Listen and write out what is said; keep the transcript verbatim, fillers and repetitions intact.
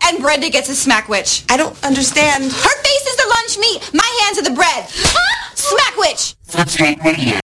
And Brenda gets a smack witch. I don't understand. Her face is the lunch meat. My hands are the bread. Smack witch. That's not radio.